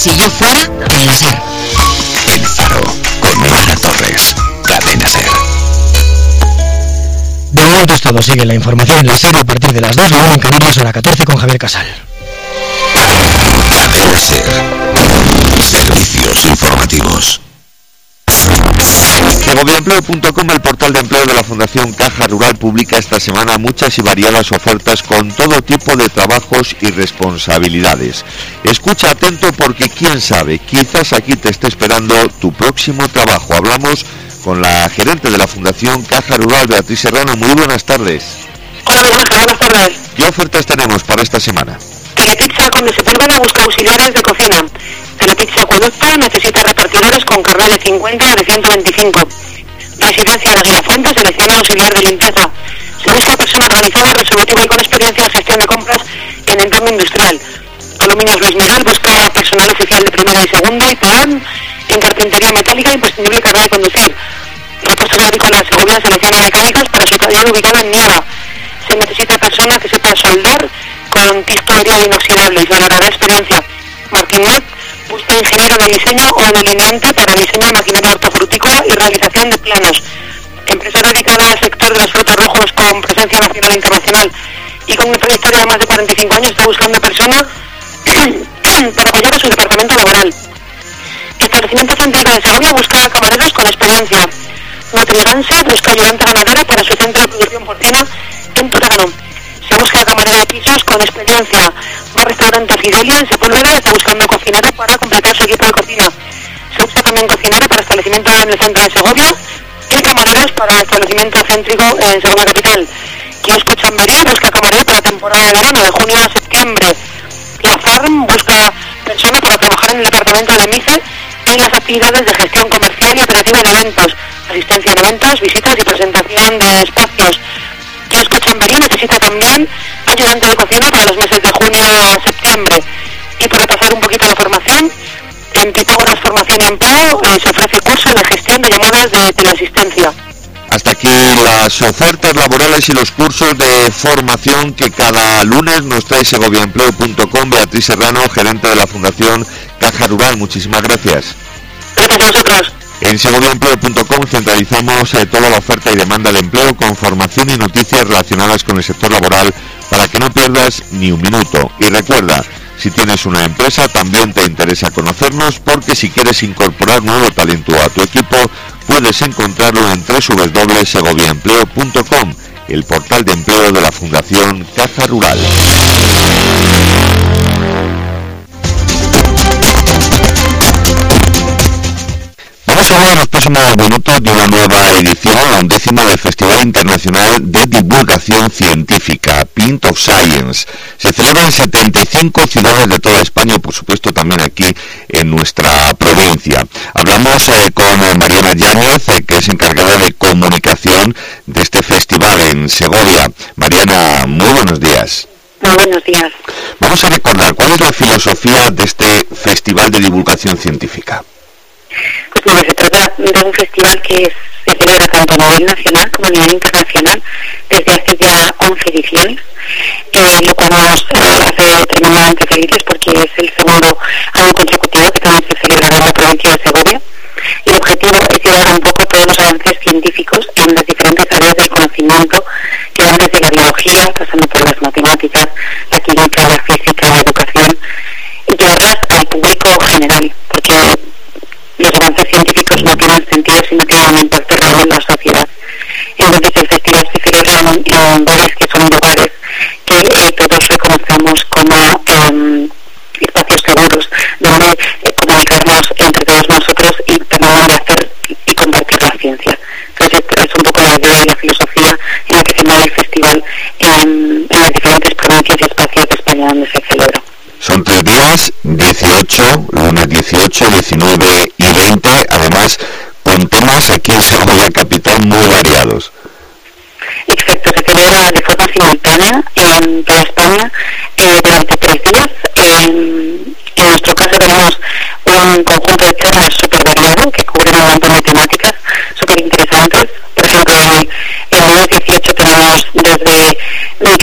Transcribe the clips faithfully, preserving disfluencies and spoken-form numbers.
Si yo fuera el SER. El Faro, con Ana Torres, Cadena SER. De momento es todo. Sigue la información en la SER a partir de las dos, luego en Canarias hora catorce con Javier Casal. Cadena SER. Servicios informativos. Segoviaempleo punto com, el portal de empleo de la Fundación Caja Rural, publica esta semana muchas y variadas ofertas con todo tipo de trabajos y responsabilidades. Escucha atento porque quién sabe, quizás aquí te esté esperando tu próximo trabajo. Hablamos con la gerente de la Fundación Caja Rural, Beatriz Serrano. Muy buenas tardes. Hola, buenas tardes. ¿Qué ofertas tenemos para esta semana? Telepizza Conde Sepúlveda busca auxiliares de cocina. Telepizza Acueducto necesita repartidores con carnet de cincuenta o de ciento veinticinco. Residencia Las Fuentes selecciona auxiliar de limpieza. Se busca persona organizada, resolutiva y con experiencia en gestión de compras en entorno industrial. Aluminios Luis Miguel busca personal oficial de primera y segunda y peón en carpintería metálica, imprescindible carnet de conducir. Repuestos agrícolas Segovia selecciona mecánicos para su taller ubicado en Nieva. Se necesita persona que sepa soldar con tizto aéreo inoxidable y valorará experiencia. Martinet busca ingeniero de diseño o delineante para diseño de maquinaria hortofrutícola y realización de planos. Empresa dedicada al sector de los frutos rojos con presencia nacional e internacional y con una trayectoria de más de cuarenta y cinco años está buscando persona para apoyar a su departamento laboral. Establecimiento Céntrico de Segovia busca camareros con experiencia. Nutriganse busca ayudante ganadero para su centro de producción porcina en Putarano. Se busca camarera de pisos con experiencia. Va restaurante Fidelia en Sepúlveda, está buscando cocinero para completar su equipo de cocina. Se busca también cocinero para establecimiento en el centro de Segovia y camareros para establecimiento céntrico en Segovia capital. Kiosco Chamberí busca camarero para temporada de verano de junio a septiembre. La Farm busca persona para trabajar en el departamento de MICE en las actividades de gestión comercial y operativa de eventos, asistencia en eventos, visitas y presentación de espacios. Kiosco Chamberí necesita también ayudante de cocina para los meses de junio a septiembre. Y para pasar un poquito de formación, en Pitágoras Formación y Empleo eh, se ofrece curso de gestión de llamadas de teleasistencia. Hasta aquí las ofertas laborales y los cursos de formación que cada lunes nos trae Segoviaempleo punto com. Beatriz Serrano, gerente de la Fundación Caja Rural. Muchísimas gracias. Gracias a vosotros. En Segoviaempleo punto com centralizamos eh, toda la oferta y demanda de empleo con formación y noticias relacionadas con el sector laboral para que no pierdas ni un minuto. Y recuerda, si tienes una empresa también te interesa conocernos, porque si quieres incorporar nuevo talento a tu equipo puedes encontrarlo en doble u doble u doble u punto segoviaempleo punto com, el portal de empleo de la Fundación Caja Rural. Vamos a hablar en los próximos minutos de una nueva edición, la undécima del Festival Internacional de Divulgación Científica, Pint of Science. Se celebra en setenta y cinco ciudades de toda España y, por supuesto, también aquí en nuestra provincia. Hablamos eh, con Mariana Yáñez, eh, que es encargada de comunicación de este festival en Segovia. Mariana, muy buenos días. Muy buenos días. Vamos a recordar, ¿cuál es la filosofía de este Festival de Divulgación Científica? Pues mira, se trata de un festival que se celebra tanto a nivel nacional como a nivel internacional desde hace ya once ediciones, eh, lo cual nos hace tremendamente felices porque es el segundo año consecutivo que también se celebrará en la provincia de Segovia. Y el objetivo es llevar un poco todos los avances científicos en las diferentes áreas del conocimiento que van desde la biología, pasando por las matemáticas, la química, la física, la educación, y llevarlas al público general, porque los avances científicos no tienen sentido si no tienen un impacto real en la sociedad. Entonces el festival se celebra en, en bares que son lugares que eh, todos reconocemos como eh, espacios seguros, donde eh, comunicarnos entre todos nosotros y también hacer y compartir la ciencia. Entonces es un poco la idea y la filosofía en la que se mueve el festival en, en las diferentes provincias y espacios de España donde se celebra. Son tres días, dieciocho, lunes dieciocho, diecinueve y veinte, además con temas aquí en Segovia capital muy variados. Exacto, se celebra de forma simultánea en toda España eh, durante tres días. En, en nuestro caso tenemos un conjunto de charlas súper variado que cubren un montón de temáticas súper interesantes. Por ejemplo, en el lunes dieciocho tenemos desde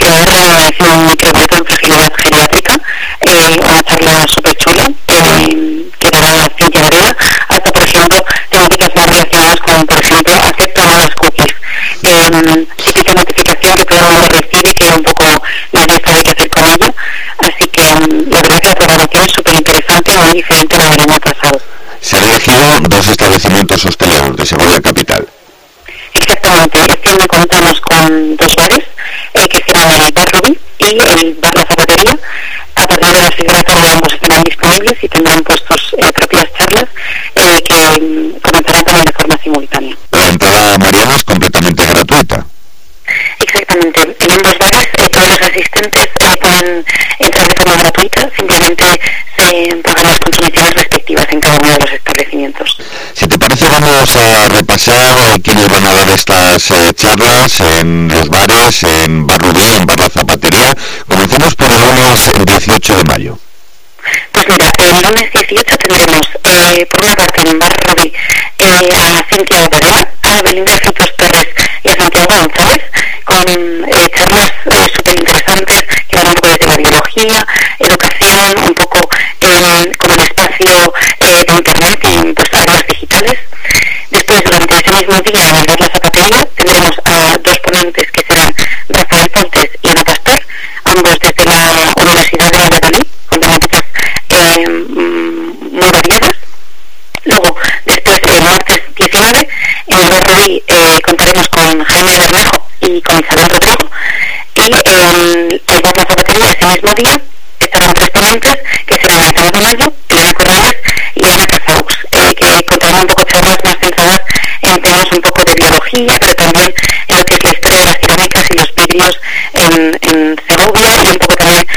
microRNA, microbiota en fragilidad geriátrica, eh, una charla súper chula. Eh, que van a la ciencia variada, hasta, por ejemplo, temáticas más relacionadas con, por ejemplo, acepto o no las cookies. Eh, típica notificación que todo el mundo recibe, que un poco nadie sabe qué hacer con ella. Así que um, la verdad es que la programación es súper interesante, muy diferente a la del año pasado. Se han elegido dos establecimientos hosteleros de Segovia Capital. Exactamente, este año contamos con dos bares, eh, que se llaman el Bar Rubí y el Bar La Zapatería. A partir de las seis de la tarde ambos estarán disponibles y tendrán puestos eh, propias charlas eh, que um, comenzarán también de forma simultánea. La entrada, Mariana, es completamente gratuita. Exactamente, en ambos bares eh, todos los asistentes eh, pueden entrar de forma gratuita, simplemente se pagan las consumiciones respectivas en cada uno de los establecimientos. Si te parece, vamos a repasar eh, quiénes van a dar estas eh, charlas en los bares, en Bar Rubí, en Bar La Zapatería. Comencemos por el lunes dieciocho de mayo. Pues mira, el lunes dieciocho tendremos, eh, por una parte, en Bar Rubí, eh, a Cintia Vergara, a Belinda Fritos Pérez y a Santiago González, con eh, charlas eh, súper interesantes que van un poco desde la biología, educación, un poco eh, con el espacio eh, de Internet y pues, áreas digitales. Después, durante ese mismo día, en el Bar La Zapatería, tendremos a dos ponentes que serán Rafael Pontes y Ana Pastor, ambos desde la Universidad de Valladolid, con temáticas eh, muy variadas. Luego, después, el martes diecinueve, en el Bar Rubí eh, contaremos con Jaime Bermejo y con Isabel Rodrigo. Y en el Bar La Zapatería, ese mismo día, estarán tres ponentes que serán Alejandro Mayo, Pilar